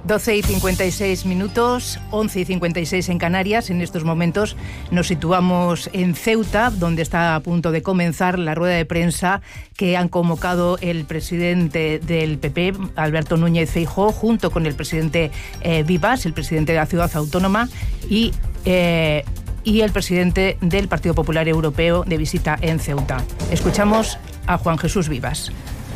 12:56, 11:56 en Canarias. En estos momentos nos situamos en Ceuta, donde está a punto de comenzar la rueda de prensa que han convocado el presidente del PP, Alberto Núñez Feijóo, junto con el presidente Vivas, el presidente de la Ciudad Autónoma, y el presidente del Partido Popular Europeo de visita en Ceuta. Escuchamos a Juan Jesús Vivas.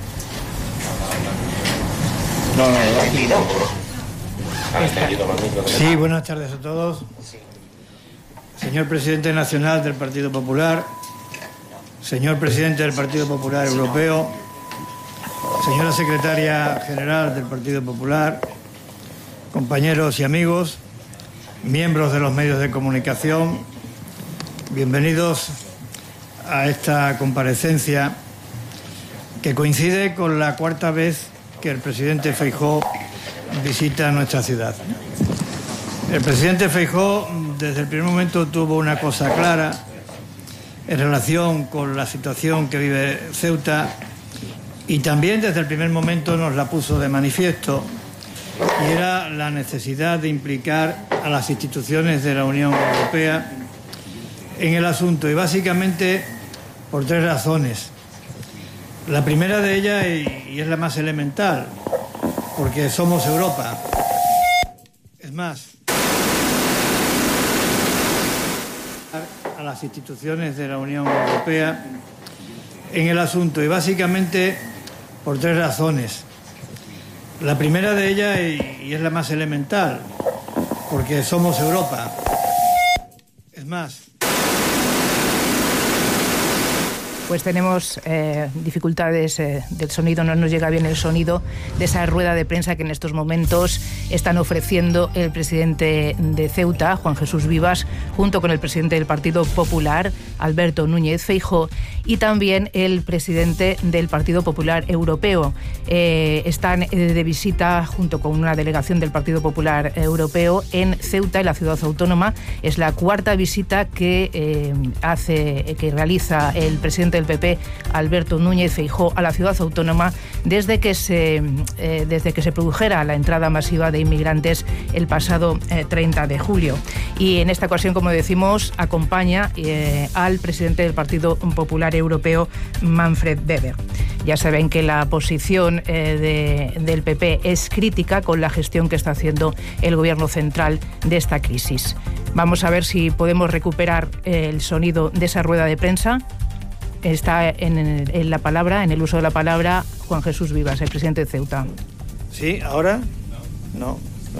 Sí, buenas tardes a todos. Señor presidente nacional del Partido Popular, señor presidente del Partido Popular Europeo, señora secretaria general del Partido Popular, compañeros y amigos, miembros de los medios de comunicación, bienvenidos a esta comparecencia que coincide con la cuarta vez que el presidente Feijóo visita nuestra ciudad. El presidente Feijóo desde el primer momento tuvo una cosa clara en relación con la situación que vive Ceuta, y también desde el primer momento nos la puso de manifiesto, y era la necesidad de implicar a las instituciones de la Unión Europea en el asunto, y básicamente por tres razones. La primera de ellas, y es la más elemental, porque somos Europa. Es más, a las instituciones de la Unión Europea en el asunto, y básicamente por tres razones. La primera de ellas, y es la más elemental, porque somos Europa. Es más. Pues tenemos dificultades del sonido, no nos llega bien el sonido de esa rueda de prensa que en estos momentos están ofreciendo el presidente de Ceuta, Juan Jesús Vivas, junto con el presidente del Partido Popular, Alberto Núñez Feijóo, y también el presidente del Partido Popular Europeo. Están de visita junto con una delegación del Partido Popular Europeo en Ceuta, en la Ciudad Autónoma. Es la cuarta visita que realiza el presidente del PP, Alberto Núñez Feijóo, a la Ciudad Autónoma desde que se produjera la entrada masiva de inmigrantes el pasado 30 de julio. Y en esta ocasión, como decimos, acompaña al presidente del Partido Popular Europeo, Manfred Weber. Ya saben que la posición del PP es crítica con la gestión que está haciendo el gobierno central de esta crisis. Vamos a ver si podemos recuperar el sonido de esa rueda de prensa. Está en el uso de la palabra, Juan Jesús Vivas, el presidente de Ceuta. ¿Sí? ¿Ahora? No.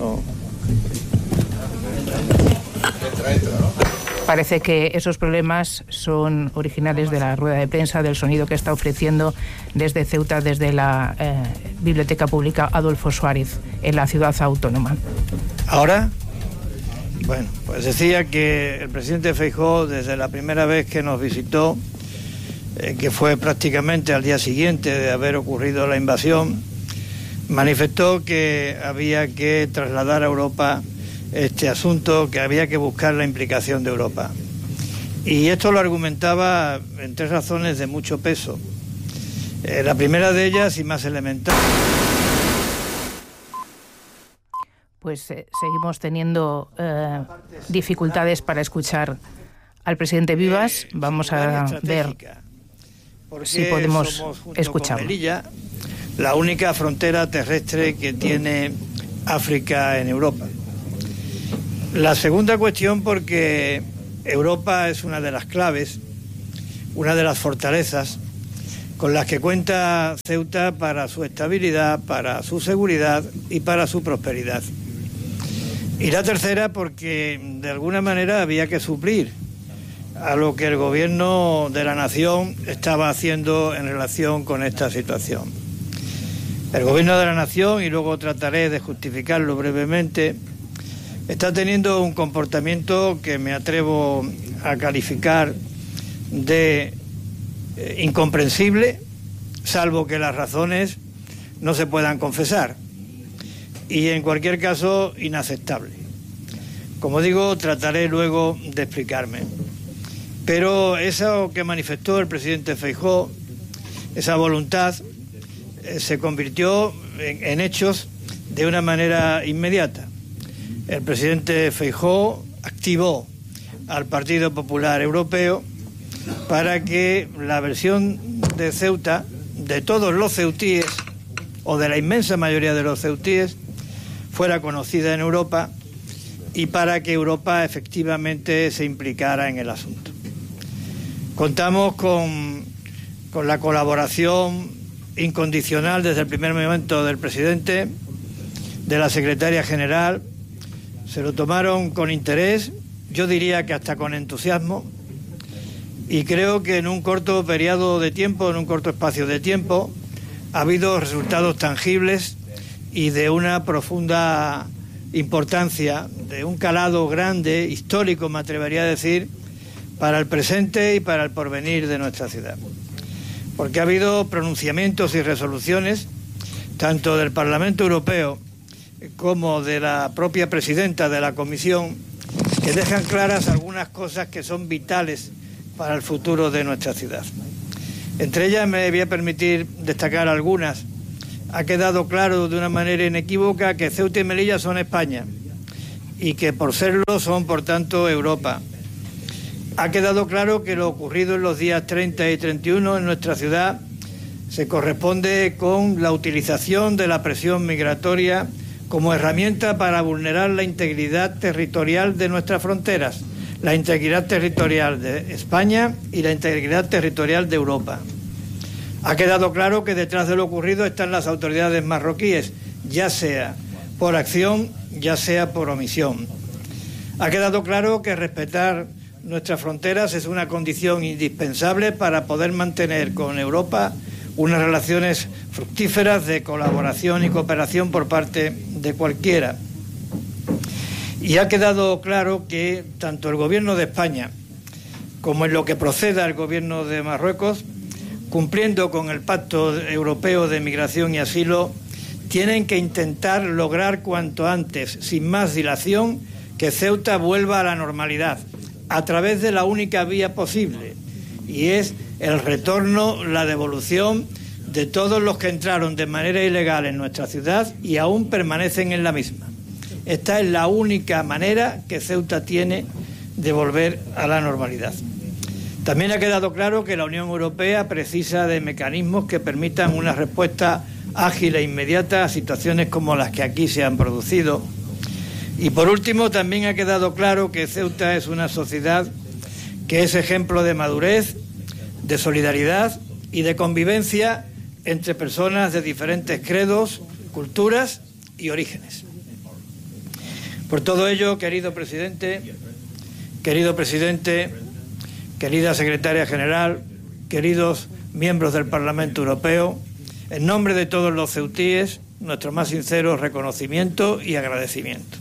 Parece que esos problemas son originales de la rueda de prensa, del sonido que está ofreciendo desde Ceuta, desde la Biblioteca Pública Adolfo Suárez, en la Ciudad Autónoma. ¿Ahora? Bueno, pues decía que el presidente Feijóo, desde la primera vez que nos visitó, que fue prácticamente al día siguiente de haber ocurrido la invasión, manifestó que había que trasladar a Europa este asunto, que había que buscar la implicación de Europa. Y esto lo argumentaba en tres razones de mucho peso. La primera de ellas, y más elemental. Pues seguimos teniendo dificultades para escuchar al presidente Vivas. Vamos a ver si podemos escucharlo. Melilla, la única frontera terrestre que tiene África en Europa. La segunda cuestión, porque Europa es una de las claves, una de las fortalezas con las que cuenta Ceuta para su estabilidad, para su seguridad y para su prosperidad. Y la tercera, porque de alguna manera había que suplir a lo que el gobierno de la nación estaba haciendo en relación con esta situación. El gobierno de la nación, y luego trataré de justificarlo brevemente, está teniendo un comportamiento que me atrevo a calificar de incomprensible, salvo que las razones no se puedan confesar, y en cualquier caso inaceptable. Como digo, trataré luego de explicarme. Pero eso que manifestó el presidente Feijóo, esa voluntad, se convirtió en hechos de una manera inmediata. El presidente Feijóo activó al Partido Popular Europeo para que la versión de Ceuta, de todos los ceutíes, o de la inmensa mayoría de los ceutíes, fuera conocida en Europa y para que Europa efectivamente se implicara en el asunto. Contamos con la colaboración incondicional desde el primer momento del presidente, de la secretaria general. Se lo tomaron con interés, yo diría que hasta con entusiasmo, y creo que en un corto periodo de tiempo, en un corto espacio de tiempo, ha habido resultados tangibles y de una profunda importancia, de un calado grande, histórico, me atrevería a decir, para el presente y para el porvenir de nuestra ciudad. Porque ha habido pronunciamientos y resoluciones, tanto del Parlamento Europeo como de la propia presidenta de la Comisión, que dejan claras algunas cosas que son vitales para el futuro de nuestra ciudad. Entre ellas me voy a permitir destacar algunas. Ha quedado claro de una manera inequívoca que Ceuta y Melilla son España y que por serlo son, por tanto, Europa. Ha quedado claro que lo ocurrido en los días 30 y 31 en nuestra ciudad se corresponde con la utilización de la presión migratoria como herramienta para vulnerar la integridad territorial de nuestras fronteras, la integridad territorial de España y la integridad territorial de Europa. Ha quedado claro que detrás de lo ocurrido están las autoridades marroquíes, ya sea por acción, ya sea por omisión. Ha quedado claro que respetar nuestras fronteras es una condición indispensable para poder mantener con Europa unas relaciones fructíferas de colaboración y cooperación por parte de cualquiera. Y ha quedado claro que tanto el Gobierno de España como en lo que proceda el Gobierno de Marruecos, cumpliendo con el Pacto Europeo de Migración y Asilo, tienen que intentar lograr cuanto antes, sin más dilación, que Ceuta vuelva a la normalidad, a través de la única vía posible, y es el retorno, la devolución de todos los que entraron de manera ilegal en nuestra ciudad y aún permanecen en la misma. Esta es la única manera que Ceuta tiene de volver a la normalidad. También ha quedado claro que la Unión Europea precisa de mecanismos que permitan una respuesta ágil e inmediata a situaciones como las que aquí se han producido. Y por último, también ha quedado claro que Ceuta es una sociedad que es ejemplo de madurez, de solidaridad y de convivencia entre personas de diferentes credos, culturas y orígenes. Por todo ello, querido presidente, querida secretaria general, queridos miembros del Parlamento Europeo, en nombre de todos los ceutíes, nuestro más sincero reconocimiento y agradecimiento.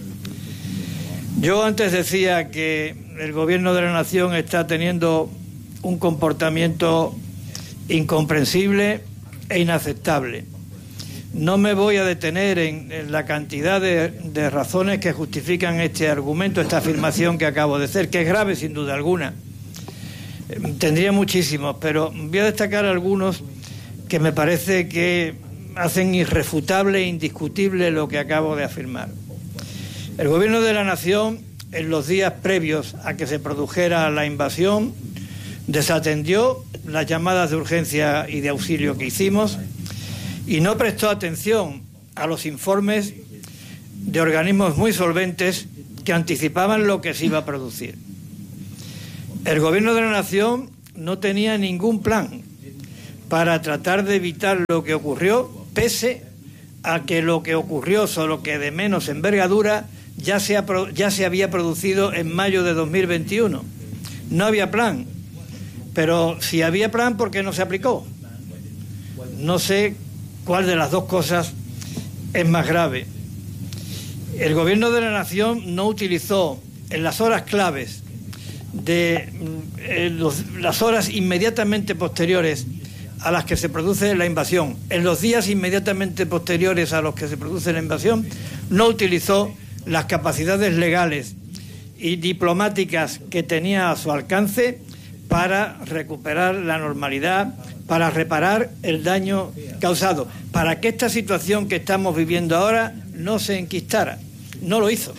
Yo antes decía que el Gobierno de la Nación está teniendo un comportamiento incomprensible e inaceptable. No me voy a detener en la cantidad de razones que justifican este argumento, esta afirmación que acabo de hacer, que es grave sin duda alguna. Tendría muchísimos, pero voy a destacar algunos que me parece que hacen irrefutable e indiscutible lo que acabo de afirmar. El Gobierno de la Nación, en los días previos a que se produjera la invasión, desatendió las llamadas de urgencia y de auxilio que hicimos y no prestó atención a los informes de organismos muy solventes que anticipaban lo que se iba a producir. El Gobierno de la Nación no tenía ningún plan para tratar de evitar lo que ocurrió, pese a que lo que ocurrió, solo que de menos envergadura, ya se había producido en mayo de 2021. No había plan, pero si había plan, ¿por qué no se aplicó? No sé cuál de las dos cosas es más grave. El Gobierno de la Nación no utilizó en las horas claves las horas inmediatamente posteriores a las que se produce la invasión, en los días inmediatamente posteriores a los que se produce la invasión, no utilizó las capacidades legales y diplomáticas que tenía a su alcance para recuperar la normalidad, para reparar el daño causado, para que esta situación que estamos viviendo ahora no se enquistara. No lo hizo.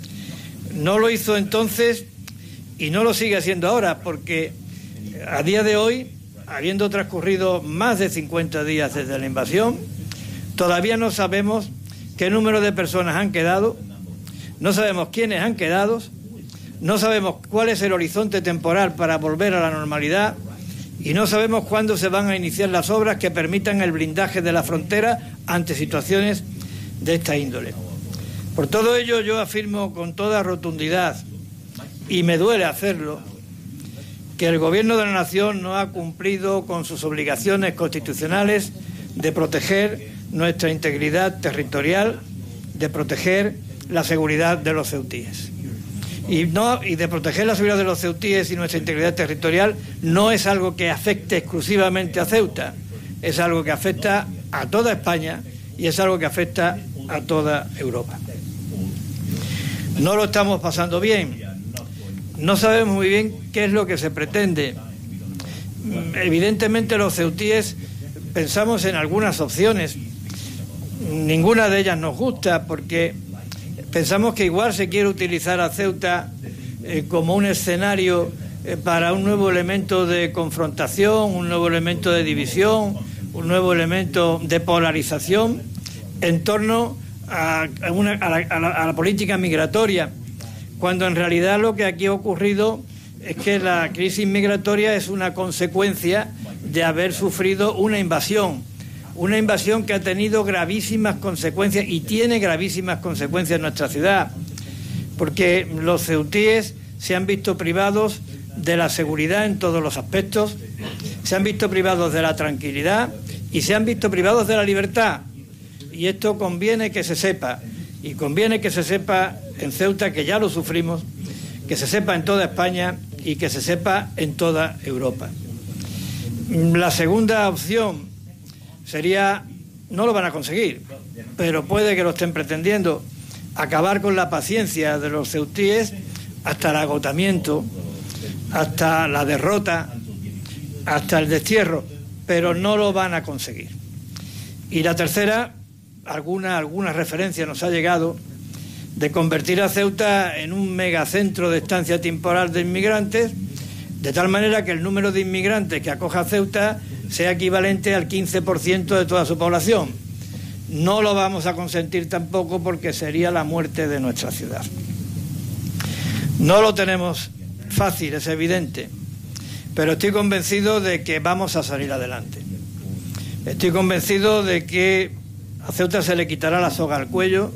No lo hizo entonces y no lo sigue haciendo ahora, porque a día de hoy, habiendo transcurrido más de 50 días desde la invasión, todavía no sabemos qué número de personas han quedado, no sabemos quiénes han quedado, no sabemos cuál es el horizonte temporal para volver a la normalidad y no sabemos cuándo se van a iniciar las obras que permitan el blindaje de la frontera ante situaciones de esta índole. Por todo ello, yo afirmo con toda rotundidad, y me duele hacerlo, que el Gobierno de la Nación no ha cumplido con sus obligaciones constitucionales de proteger nuestra integridad territorial, de proteger la seguridad de los ceutíes. Y de proteger la seguridad de los ceutíes y nuestra integridad territorial no es algo que afecte exclusivamente a Ceuta, es algo que afecta a toda España y es algo que afecta a toda Europa. No lo estamos pasando bien, no sabemos muy bien qué es lo que se pretende. Evidentemente los ceutíes pensamos en algunas opciones, ninguna de ellas nos gusta porque pensamos que igual se quiere utilizar a Ceuta como un escenario para un nuevo elemento de confrontación, un nuevo elemento de división, un nuevo elemento de polarización en torno a la política migratoria, cuando en realidad lo que aquí ha ocurrido es que la crisis migratoria es una consecuencia de haber sufrido una invasión que ha tenido gravísimas consecuencias y tiene gravísimas consecuencias en nuestra ciudad, porque los ceutíes se han visto privados de la seguridad en todos los aspectos, se han visto privados de la tranquilidad y se han visto privados de la libertad. Y esto conviene que se sepa, y conviene que se sepa en Ceuta, que ya lo sufrimos, que se sepa en toda España y que se sepa en toda Europa. La segunda opción sería, no lo van a conseguir, pero puede que lo estén pretendiendo, acabar con la paciencia de los ceutíes hasta el agotamiento, hasta la derrota, hasta el destierro, pero no lo van a conseguir. Y la tercera, alguna referencia nos ha llegado de convertir a Ceuta en un megacentro de estancia temporal de inmigrantes, de tal manera que el número de inmigrantes que acoja a Ceuta sea equivalente al 15% de toda su población. No lo vamos a consentir tampoco porque sería la muerte de nuestra ciudad. No lo tenemos fácil, es evidente, pero estoy convencido de que vamos a salir adelante. Estoy convencido de que a Ceuta se le quitará la soga al cuello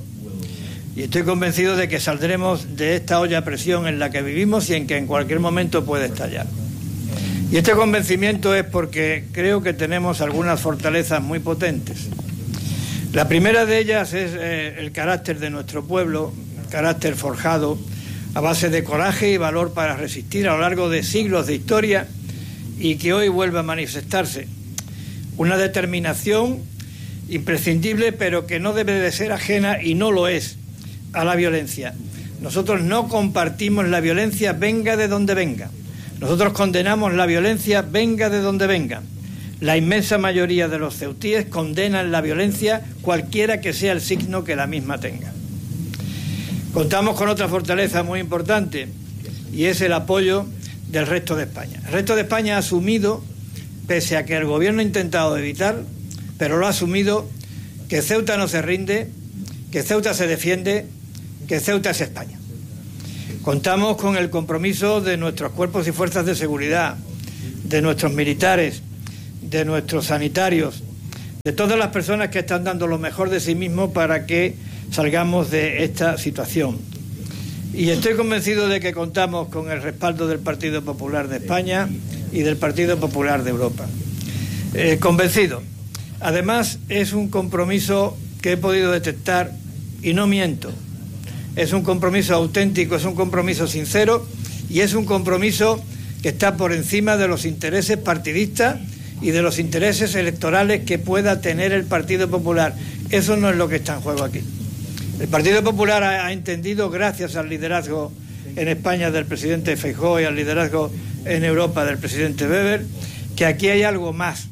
y estoy convencido de que saldremos de esta olla a presión en la que vivimos y en que en cualquier momento puede estallar. Y este convencimiento es porque creo que tenemos algunas fortalezas muy potentes. La primera de ellas es el carácter de nuestro pueblo, carácter forjado a base de coraje y valor para resistir a lo largo de siglos de historia y que hoy vuelve a manifestarse. Una determinación imprescindible, pero que no debe de ser ajena, y no lo es, a la violencia. Nosotros no compartimos la violencia, venga de donde venga. Nosotros condenamos la violencia, venga de donde venga. La inmensa mayoría de los ceutíes condenan la violencia, cualquiera que sea el signo que la misma tenga. Contamos con otra fortaleza muy importante, y es el apoyo del resto de España. El resto de España ha asumido, pese a que el Gobierno ha intentado evitar, pero lo ha asumido, que Ceuta no se rinde, que Ceuta se defiende, que Ceuta es España. Contamos con el compromiso de nuestros cuerpos y fuerzas de seguridad, de nuestros militares, de nuestros sanitarios, de todas las personas que están dando lo mejor de sí mismos para que salgamos de esta situación. Y estoy convencido de que contamos con el respaldo del Partido Popular de España y del Partido Popular de Europa. Convencido. Además, es un compromiso que he podido detectar, y no miento. Es un compromiso auténtico, es un compromiso sincero y es un compromiso que está por encima de los intereses partidistas y de los intereses electorales que pueda tener el Partido Popular. Eso no es lo que está en juego aquí. El Partido Popular ha entendido, gracias al liderazgo en España del presidente Feijóo y al liderazgo en Europa del presidente Weber, que aquí hay algo más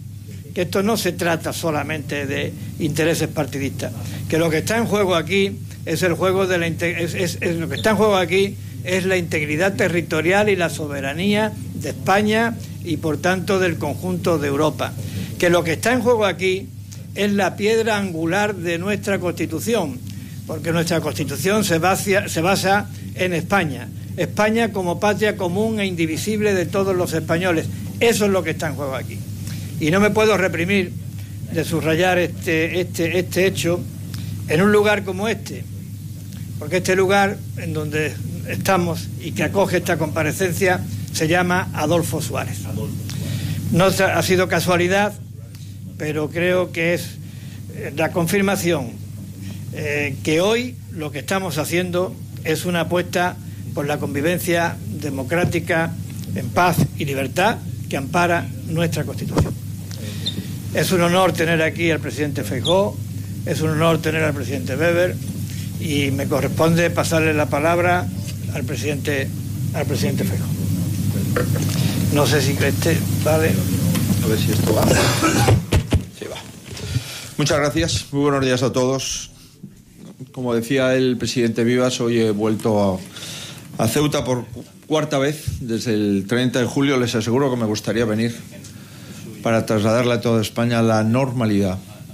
que esto no se trata solamente de intereses partidistas, que lo que está en juego aquí es el juego de lo que está en juego aquí es la integridad territorial y la soberanía de España y por tanto del conjunto de Europa, que lo que está en juego aquí es la piedra angular de nuestra Constitución, porque nuestra Constitución se basa en España como patria común e indivisible de todos los españoles. Eso es lo que está en juego aquí. Y no me puedo reprimir de subrayar este hecho en un lugar como este, porque este lugar en donde estamos y que acoge esta comparecencia se llama Adolfo Suárez. No ha sido casualidad, pero creo que es la confirmación que hoy lo que estamos haciendo es una apuesta por la convivencia democrática en paz y libertad que ampara nuestra Constitución. Es un honor tener aquí al presidente Feijóo, es un honor tener al presidente Weber y me corresponde pasarle la palabra al presidente Feijóo. No sé si vale. A ver si esto va. Sí, va. Muchas gracias. Muy buenos días a todos. Como decía el presidente Vivas, hoy he vuelto a Ceuta por cuarta vez desde el 30 de julio. Les aseguro que me gustaría venir para trasladarle a toda España la normalidad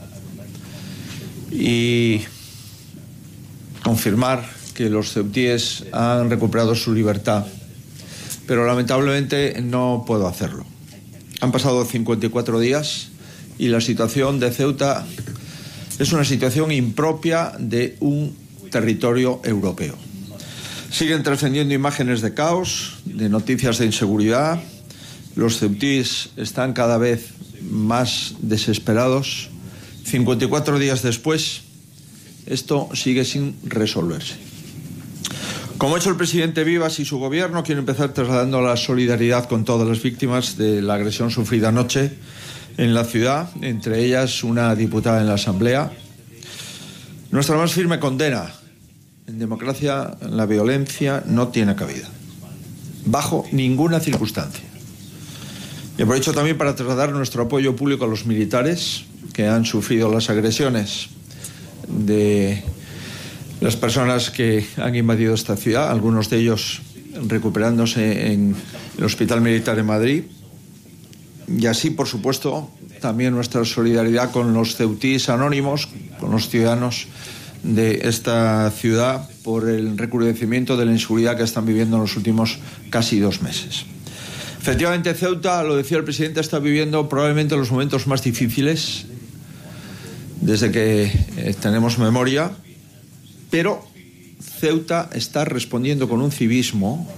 y confirmar que los ceutíes han recuperado su libertad, pero lamentablemente no puedo hacerlo. Han pasado 54 días y la situación de Ceuta es una situación impropia de un territorio europeo. Siguen trascendiendo imágenes de caos, de noticias de inseguridad. Los ceutíes están cada vez más desesperados. 54 días después, esto sigue sin resolverse. Como ha hecho el presidente Vivas y su gobierno, quiero empezar trasladando la solidaridad con todas las víctimas de la agresión sufrida anoche en la ciudad, entre ellas una diputada en la Asamblea. Nuestra más firme condena. En democracia la violencia no tiene cabida, bajo ninguna circunstancia. Y aprovecho también para trasladar nuestro apoyo público a los militares que han sufrido las agresiones de las personas que han invadido esta ciudad, algunos de ellos recuperándose en el Hospital Militar de Madrid. Y así, por supuesto, también nuestra solidaridad con los ceutíes anónimos, con los ciudadanos de esta ciudad por el recrudecimiento de la inseguridad que están viviendo en los últimos casi 2 meses. Efectivamente, Ceuta, lo decía el presidente, está viviendo probablemente los momentos más difíciles desde que tenemos memoria, pero Ceuta está respondiendo con un civismo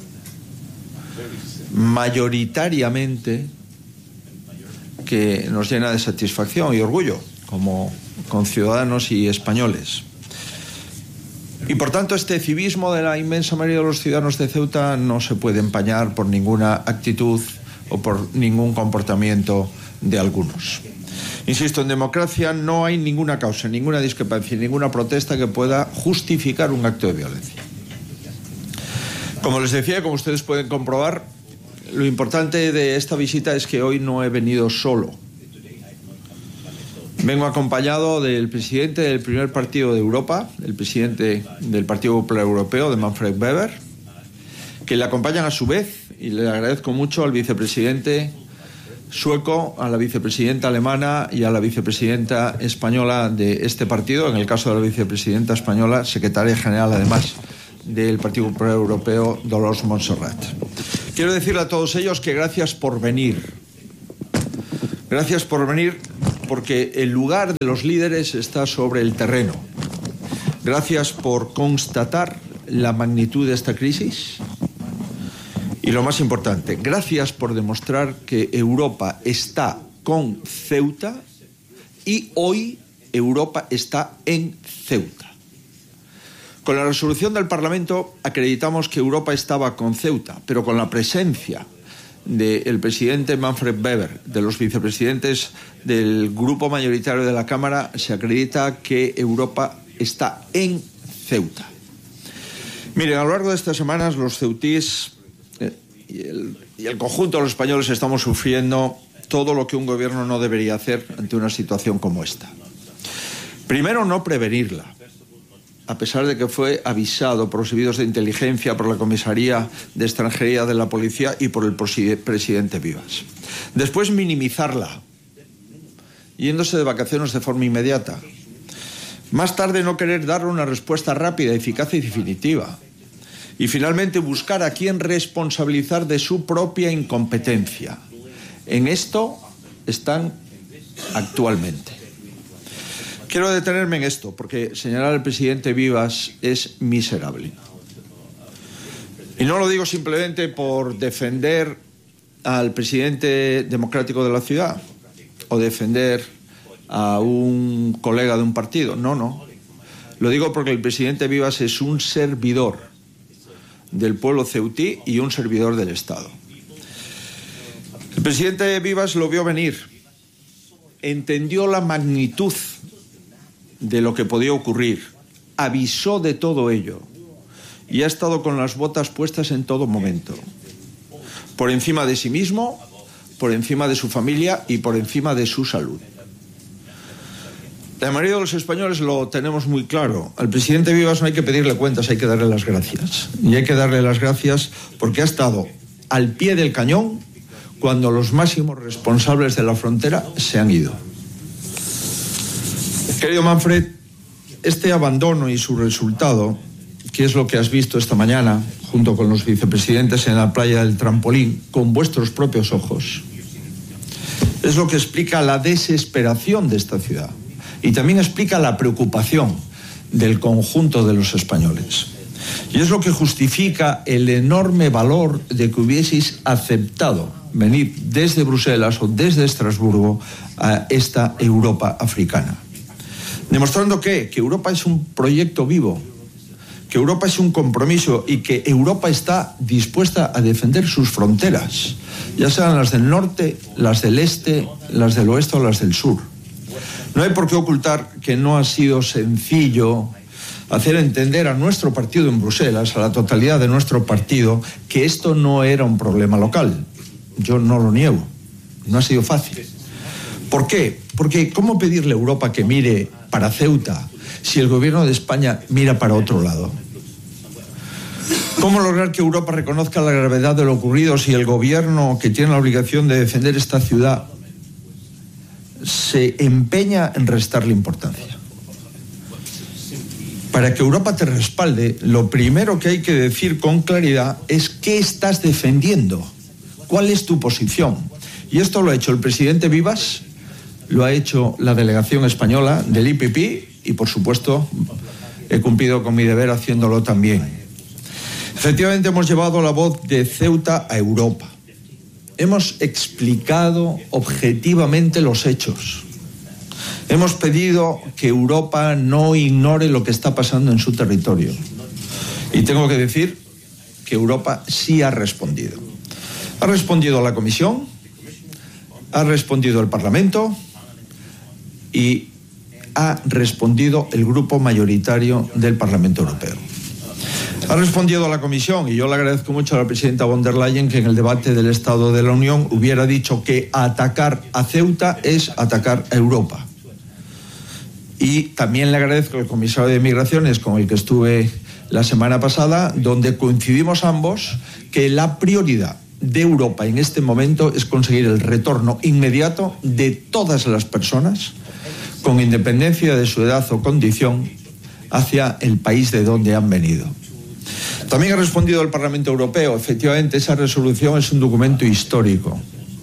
mayoritariamente que nos llena de satisfacción y orgullo como conciudadanos y españoles. Y por tanto este civismo de la inmensa mayoría de los ciudadanos de Ceuta no se puede empañar por ninguna actitud o por ningún comportamiento de algunos. Insisto, en democracia no hay ninguna causa, ninguna discrepancia, ninguna protesta que pueda justificar un acto de violencia. Como les decía, como ustedes pueden comprobar, lo importante de esta visita es que hoy no he venido solo. Vengo acompañado del presidente del primer partido de Europa, el presidente del Partido Popular Europeo, de Manfred Weber, que le acompañan a su vez, y le agradezco mucho al vicepresidente sueco, a la vicepresidenta alemana y a la vicepresidenta española de este partido, en el caso de la vicepresidenta española, secretaria general además del Partido Popular Europeo, Dolors Montserrat. Quiero decirle a todos ellos que gracias por venir. Gracias por venir porque el lugar de los líderes está sobre el terreno. Gracias por constatar la magnitud de esta crisis. Y lo más importante, gracias por demostrar que Europa está con Ceuta y hoy Europa está en Ceuta. Con la resolución del Parlamento acreditamos que Europa estaba con Ceuta, pero con la presencia del presidente Manfred Weber, de los vicepresidentes del grupo mayoritario de la Cámara, se acredita que Europa está en Ceuta. Miren, a lo largo de estas semanas los ceutíes y el conjunto de los españoles estamos sufriendo todo lo que un gobierno no debería hacer ante una situación como esta. Primero, no prevenirla, a pesar de que fue avisado por los servicios de inteligencia, por la Comisaría de Extranjería de la Policía y por el presidente Vivas. Después, minimizarla, yéndose de vacaciones de forma inmediata. Más tarde, no querer darle una respuesta rápida, eficaz y definitiva. Y finalmente, buscar a quién responsabilizar de su propia incompetencia. En esto están actualmente. Quiero detenerme en esto, porque señalar al presidente Vivas es miserable. Y no lo digo simplemente por defender al presidente democrático de la ciudad o defender a un colega de un partido. No. Lo digo porque el presidente Vivas es un servidor del pueblo ceutí y un servidor del Estado. El presidente Vivas lo vio venir, entendió la magnitud de lo que podía ocurrir, avisó de todo ello y ha estado con las botas puestas en todo momento, por encima de sí mismo, por encima de su familia y por encima de su salud. La mayoría de los españoles lo tenemos muy claro. Al presidente Vivas no hay que pedirle cuentas, hay que darle las gracias. Y hay que darle las gracias porque ha estado al pie del cañón cuando los máximos responsables de la frontera se han ido. Querido Manfred, este abandono y su resultado, que es lo que has visto esta mañana, junto con los vicepresidentes en la playa del Trampolín, con vuestros propios ojos, es lo que explica la desesperación de esta ciudad y también explica la preocupación del conjunto de los españoles. Y es lo que justifica el enorme valor de que hubieseis aceptado venir desde Bruselas o desde Estrasburgo a esta Europa africana. Demostrando que Europa es un proyecto vivo, que Europa es un compromiso y que Europa está dispuesta a defender sus fronteras, ya sean las del norte, las del este, las del oeste o las del sur. No hay por qué ocultar que no ha sido sencillo hacer entender a nuestro partido en Bruselas, a la totalidad de nuestro partido, que esto no era un problema local. Yo no lo niego, no ha sido fácil. ¿Por qué? Porque ¿cómo pedirle a Europa que mire para Ceuta si el gobierno de España mira para otro lado? ¿Cómo lograr que Europa reconozca la gravedad de lo ocurrido si el gobierno que tiene la obligación de defender esta ciudad se empeña en restarle importancia? Para que Europa te respalde, lo primero que hay que decir con claridad es qué estás defendiendo, cuál es tu posición. Y esto lo ha hecho el presidente Vivas, lo ha hecho la delegación española del IPP y, por supuesto, he cumplido con mi deber haciéndolo también. Efectivamente, hemos llevado la voz de Ceuta a Europa. Hemos explicado objetivamente los hechos. Hemos pedido que Europa no ignore lo que está pasando en su territorio. Y tengo que decir que Europa sí ha respondido. Ha respondido la Comisión, ha respondido el Parlamento y ha respondido el grupo mayoritario del Parlamento Europeo. Ha respondido a la Comisión y yo le agradezco mucho a la presidenta von der Leyen que en el debate del Estado de la Unión hubiera dicho que atacar a Ceuta es atacar a Europa. Y también le agradezco al comisario de Migraciones con el que estuve la semana pasada, donde coincidimos ambos que la prioridad de Europa en este momento es conseguir el retorno inmediato de todas las personas, con independencia de su edad o condición, hacia el país de donde han venido. También ha respondido el Parlamento Europeo. Efectivamente, esa resolución es un documento histórico.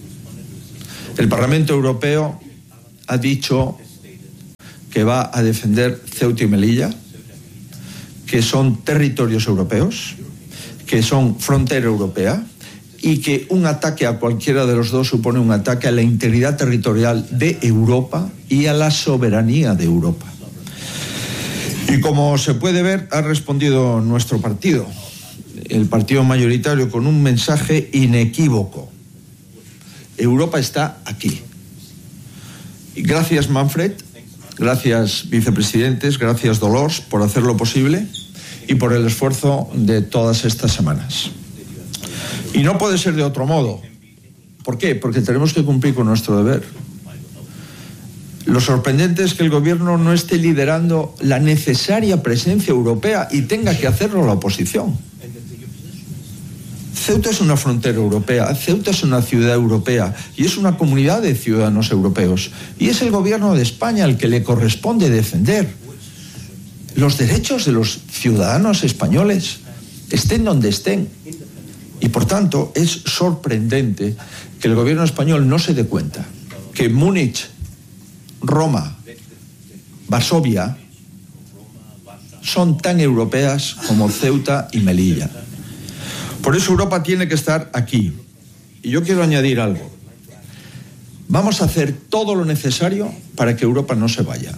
El Parlamento Europeo ha dicho que va a defender Ceuta y Melilla, que son territorios europeos, que son frontera europea, y que un ataque a cualquiera de los dos supone un ataque a la integridad territorial de Europa y a la soberanía de Europa. Y como se puede ver, ha respondido nuestro partido, el partido mayoritario, con un mensaje inequívoco. Europa está aquí. Y gracias, Manfred, gracias, vicepresidentes, gracias, Dolors, por hacerlo posible y por el esfuerzo de todas estas semanas. Y no puede ser de otro modo, ¿Por qué? Porque tenemos que cumplir con nuestro deber. Lo sorprendente es que el gobierno no esté liderando la necesaria presencia europea y tenga que hacerlo la oposición. Ceuta es una frontera europea, Ceuta es una ciudad europea y es una comunidad de ciudadanos europeos. Y es el gobierno de España al que le corresponde defender los derechos de los ciudadanos españoles, estén donde estén. Y por tanto es sorprendente que el gobierno español no se dé cuenta que Múnich, Roma, Varsovia son tan europeas como Ceuta y Melilla. Por eso Europa tiene que estar aquí. Y yo quiero añadir algo. Vamos a hacer todo lo necesario para que Europa no se vaya.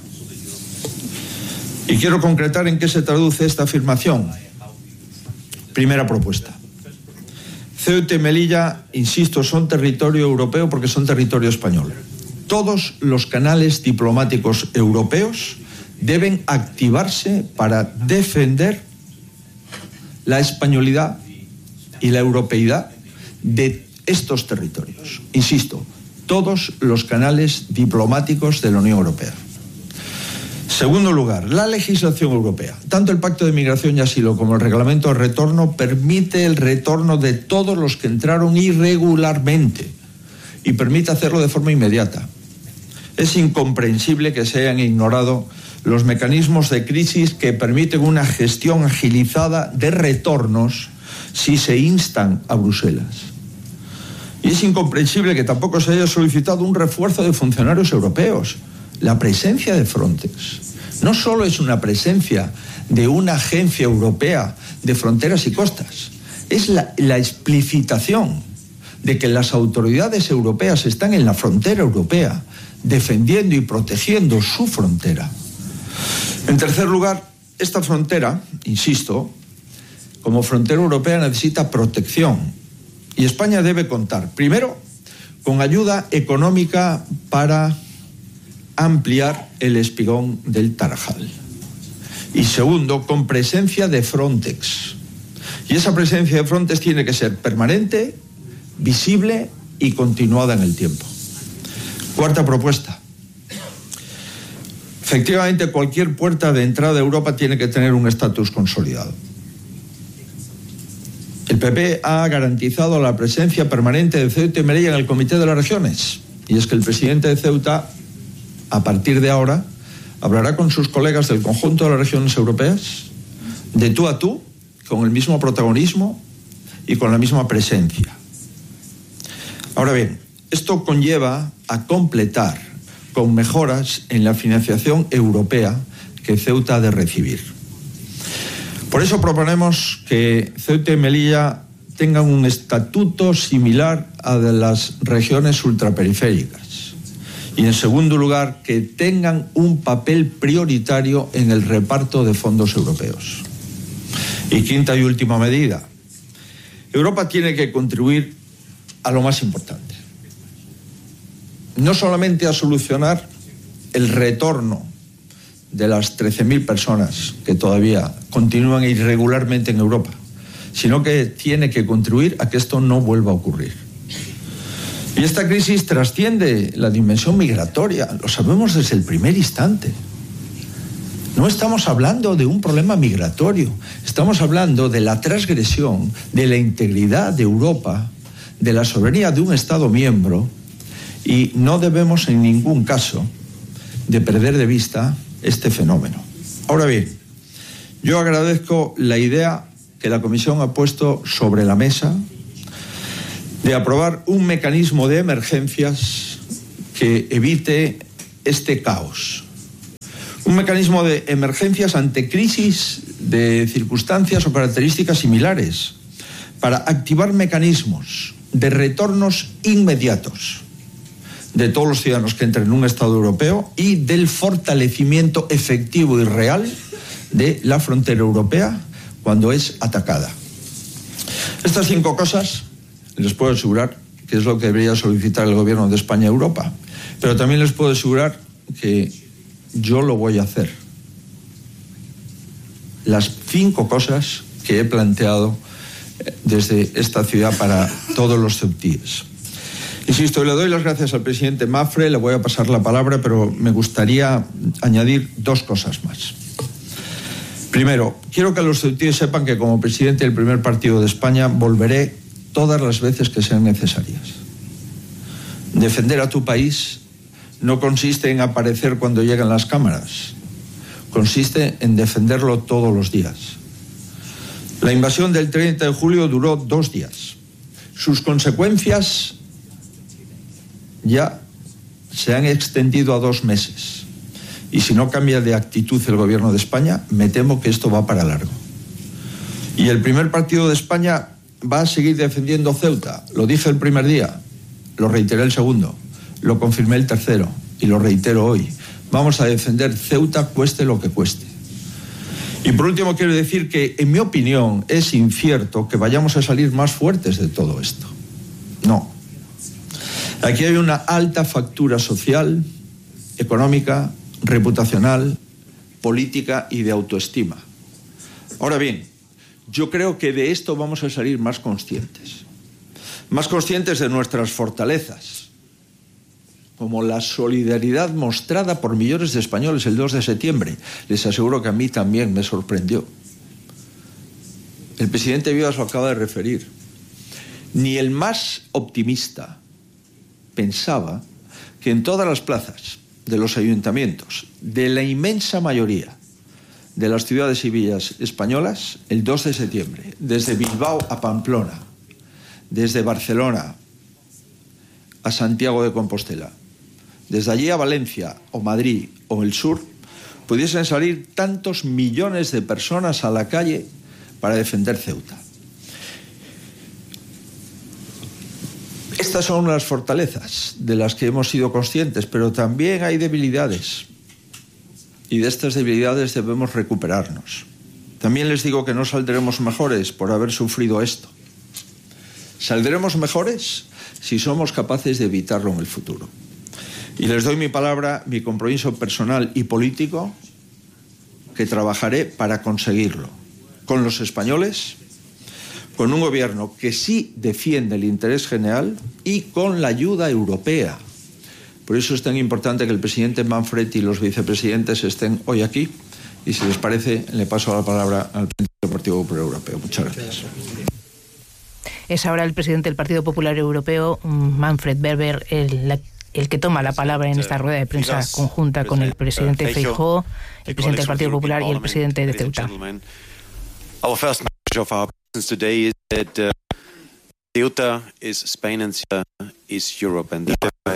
Y quiero concretar en qué se traduce esta afirmación. Primera propuesta. Ceuta y Melilla, insisto, son territorio europeo porque son territorio español. Todos los canales diplomáticos europeos deben activarse para defender la españolidad y la europeidad de estos territorios. Insisto, todos los canales diplomáticos de la Unión Europea. Segundo lugar, la legislación europea. Tanto el Pacto de Migración y Asilo como el Reglamento de Retorno permite el retorno de todos los que entraron irregularmente y permite hacerlo de forma inmediata. Es incomprensible que se hayan ignorado los mecanismos de crisis que permiten una gestión agilizada de retornos si se instan a Bruselas. Y es incomprensible que tampoco se haya solicitado un refuerzo de funcionarios europeos. La presencia de Frontex no solo es una presencia de una agencia europea de fronteras y costas, es la explicitación de que las autoridades europeas están en la frontera europea, defendiendo y protegiendo su frontera. En tercer lugar, esta frontera, insisto, como frontera europea necesita protección y España debe contar, primero, con ayuda económica para ampliar el espigón del Tarajal y segundo, con presencia de Frontex. Y esa presencia de Frontex tiene que ser permanente, visible y continuada en el tiempo. Cuarta propuesta. Efectivamente, cualquier puerta de entrada a Europa tiene que tener un estatus consolidado. El PP ha garantizado la presencia permanente de Ceuta y Melilla en el Comité de las Regiones. Y es que el presidente de Ceuta, a partir de ahora, hablará con sus colegas del conjunto de las regiones europeas, de tú a tú, con el mismo protagonismo y con la misma presencia. Ahora bien, esto conlleva a completar con mejoras en la financiación europea que Ceuta ha de recibir. Por eso proponemos que Ceuta y Melilla tengan un estatuto similar a de las regiones ultraperiféricas. Y en segundo lugar, que tengan un papel prioritario en el reparto de fondos europeos. Y quinta y última medida. Europa tiene que contribuir a lo más importante. No solamente a solucionar el retorno de las 13.000 personas que todavía continúan irregularmente en Europa, sino que tiene que contribuir a que esto no vuelva a ocurrir. Y esta crisis trasciende la dimensión migratoria, lo sabemos desde el primer instante. No estamos hablando de un problema migratorio, estamos hablando de la transgresión de la integridad de Europa, de la soberanía de un Estado miembro, y no debemos en ningún caso de perder de vista este fenómeno. Ahora bien, yo agradezco la idea que la Comisión ha puesto sobre la mesa de aprobar un mecanismo de emergencias que evite este caos. Un mecanismo de emergencias ante crisis de circunstancias o características similares para activar mecanismos de retornos inmediatos de todos los ciudadanos que entren en un Estado europeo y del fortalecimiento efectivo y real de la frontera europea cuando es atacada. Estas 5 cosas les puedo asegurar que es lo que debería solicitar el Gobierno de España a Europa, pero también les puedo asegurar que yo lo voy a hacer. Las 5 cosas que he planteado desde esta ciudad para todos los ceutíes. Insisto, le doy las gracias al presidente Mafre, le voy a pasar la palabra, pero me gustaría añadir 2 cosas más. Primero, quiero que los ceutíes sepan que como presidente del primer partido de España volveré todas las veces que sean necesarias. Defender a tu país no consiste en aparecer cuando llegan las cámaras, consiste en defenderlo todos los días. La invasión del 30 de julio duró 2 días. Sus consecuencias ya se han extendido a 2 meses. Y si no cambia de actitud el gobierno de España, me temo que esto va para largo. Y el primer partido de España va a seguir defendiendo Ceuta. Lo dije el primer día, lo reiteré el segundo, lo confirmé el tercero y lo reitero hoy. Vamos a defender Ceuta cueste lo que cueste. Y por último quiero decir que, en mi opinión, es incierto que vayamos a salir más fuertes de todo esto. No. Aquí hay una alta factura social, económica, reputacional, política y de autoestima. Ahora bien, yo creo que de esto vamos a salir más conscientes de nuestras fortalezas, como la solidaridad mostrada por millones de españoles el 2 de septiembre. Les aseguro que a mí también me sorprendió. El presidente Vivas lo acaba de referir. Ni el más optimista pensaba que en todas las plazas de los ayuntamientos, de la inmensa mayoría de las ciudades y villas españolas, el 2 de septiembre, desde Bilbao a Pamplona, desde Barcelona a Santiago de Compostela, desde allí a Valencia o Madrid o el sur, pudiesen salir tantos millones de personas a la calle para defender Ceuta. Estas son las fortalezas de las que hemos sido conscientes, pero también hay debilidades. Y de estas debilidades debemos recuperarnos. También les digo que no saldremos mejores por haber sufrido esto. Saldremos mejores si somos capaces de evitarlo en el futuro. Y les doy mi palabra, mi compromiso personal y político, que trabajaré para conseguirlo. Con los españoles, con un gobierno que sí defiende el interés general y con la ayuda europea. Por eso es tan importante que el presidente Manfred y los vicepresidentes estén hoy aquí. Y si les parece, le paso la palabra al presidente del Partido Popular Europeo. Muchas gracias. Es ahora el presidente del Partido Popular Europeo, Manfred Weber, el que toma la palabra en esta rueda de prensa conjunta con el presidente Feijóo, el presidente del Partido Popular y el presidente de Ceuta. Today is that Ceuta is Spain and Ceuta is Europe, and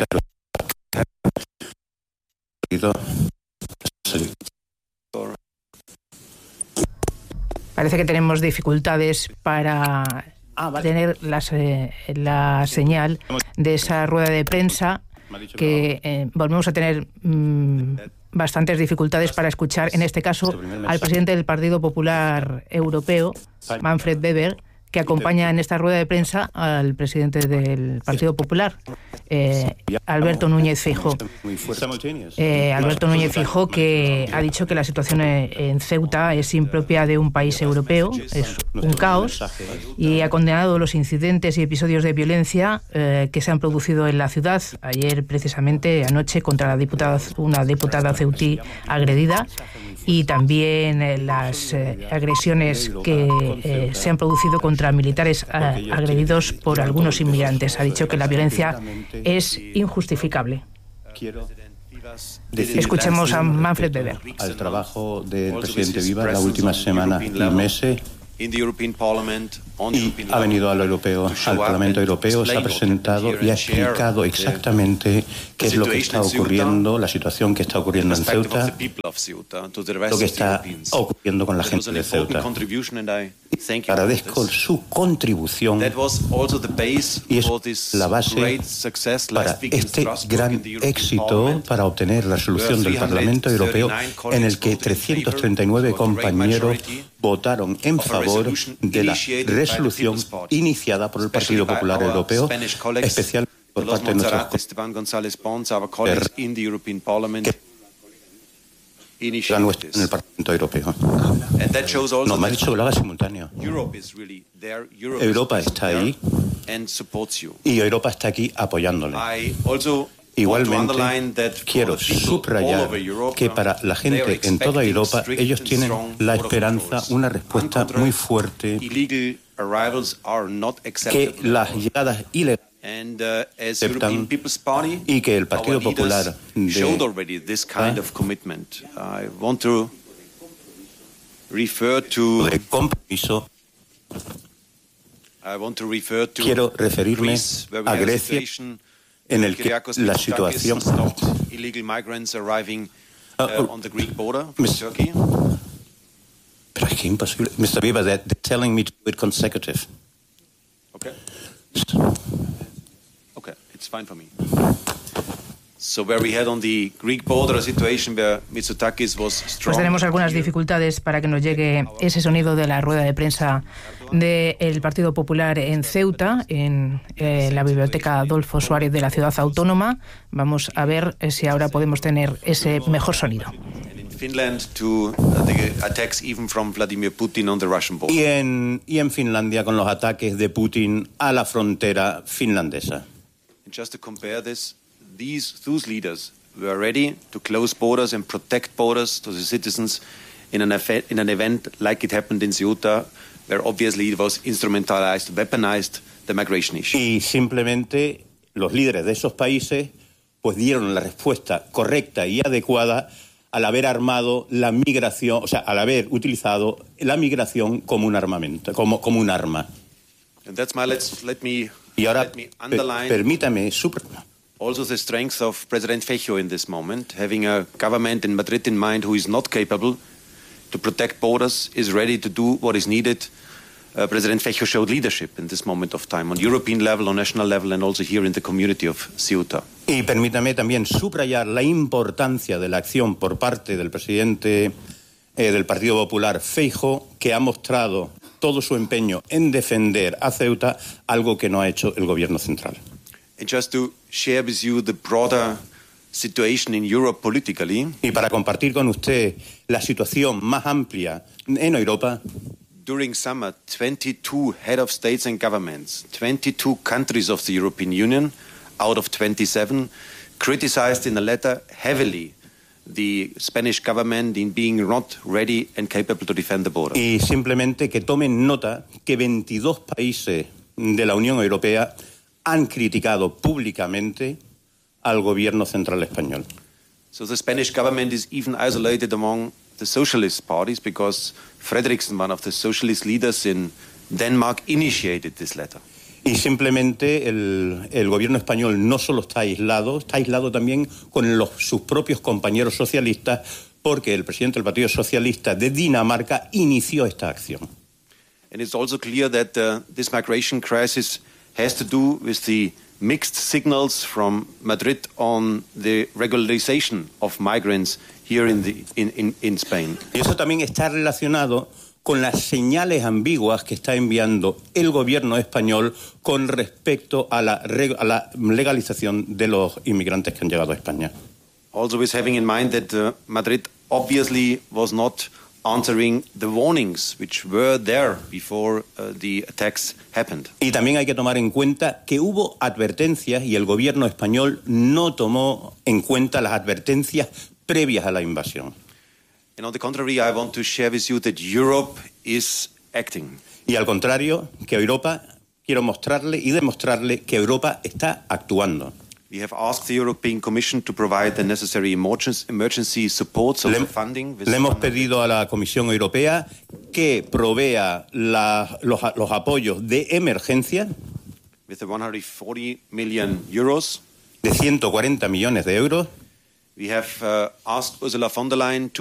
parece que tenemos dificultades para tener la señal de esa rueda de prensa, que volvemos a tener bastantes dificultades para escuchar, en este caso, al presidente del Partido Popular Europeo, Manfred Weber, que acompaña en esta rueda de prensa al presidente del Partido Popular, Alberto Núñez Feijóo. Alberto Núñez Feijóo, que ha dicho que la situación en Ceuta es impropia de un país europeo, es un caos, y ha condenado los incidentes y episodios de violencia que se han producido en la ciudad. Ayer, precisamente, anoche, contra una diputada ceutí agredida, y también las agresiones que se han producido contra militares agredidos por algunos inmigrantes. Ha dicho que la violencia es injustificable. Escuchemos a Manfred Weber. Al trabajo del presidente Vivas la última semana y meses, y ha venido al Parlamento Europeo, se ha presentado y ha explicado exactamente qué es lo que está ocurriendo, la situación que está ocurriendo en Ceuta, lo que está ocurriendo con la gente de Ceuta. Agradezco su contribución, y es la base para este gran éxito para obtener la resolución del Parlamento Europeo, en el que 339 compañeros votaron en favor de la resolución iniciada por el Partido Popular Europeo, especialmente por parte de nuestros en el Parlamento Europeo. No, me ha dicho que lo haga simultáneo. Europa está ahí. y Europa está aquí apoyándole. Igualmente, quiero subrayar que para la gente en toda Europa, ellos tienen la esperanza, una respuesta muy fuerte, que las llegadas ilegales aceptan y que el Partido Popular de compromiso. Quiero referirme a Grecia, en el que la situación pero es que imposible. Mr. Weber, they're telling me to do it consecutive. Okay, it's fine for me. So where we had on the Greek border a situation where Mitsotakis was strong. Pues tenemos algunas dificultades para que nos llegue ese sonido de la rueda de prensa del Partido Popular en Ceuta, en la Biblioteca Adolfo Suárez de la Ciudad Autónoma. Vamos a ver si ahora podemos tener ese mejor sonido. Y en Finlandia con los ataques de Putin a la frontera finlandesa. Just to compare this, those leaders were ready to close borders and protect borders to the citizens in an event like it happened in Ceuta, where obviously it was instrumentalized, weaponized the migration issue. Y simplemente los líderes de esos países pues dieron la respuesta correcta y adecuada al haber armado la migración, o sea, al haber utilizado la migración como un armamento, como un arma. And that's my y ahora permítame also the strength of President Feijó in this moment, having a government in Madrid in mind who is not capable to protect borders, is ready to do what is needed. President Feijó showed leadership in this moment of time on European level, on national level, and also here in the community of Ceuta. Y permítame también subrayar la importancia de la acción por parte del presidente del Partido Popular, Feijó, que ha mostrado todo su empeño en defender a Ceuta, algo que no ha hecho el gobierno central. And just to share with you the broader situation in Europe politically. Y para compartir con usted la situación más amplia en Europa. During summer, 22 head of states and governments, 22 countries of the European Union, out of 27, criticized in a letter heavily the Spanish government in being not ready and capable to defend the border. Y simplemente que tomen nota que 22 países de la Unión Europea han criticado públicamente al gobierno central español. So the Spanish government is even isolated among the socialist parties because Frederiksen, one of the socialist leaders in Denmark, initiated this letter. Y simplemente el gobierno español no solo está aislado también con sus propios compañeros socialistas, porque el presidente del Partido Socialista de Dinamarca inició esta acción. And it's also clear that this migration crisis has to do with the mixed signals from Madrid on the regularization of migrants here in Spain. Y eso también está relacionado con las señales ambiguas que está enviando el gobierno español con respecto a la legalización de los inmigrantes que han llegado a España. Also with having in mind that Madrid obviously was not answering the warnings which were there before the attacks happened. Y también hay que tomar en cuenta que hubo advertencias y el gobierno español no tomó en cuenta las advertencias previas a la invasión. And on the contrary, I want to share with you that Europe is acting. Y al contrario, que Europa, quiero mostrarle y demostrarle que Europa está actuando. We have asked the European Commission to provide the necessary emergency support, so funding. Le hemos pedido a la Comisión Europea que provea los apoyos de emergencia with the 140 million euros. De 140 millones de euros. We have asked Ursula von der Leyen to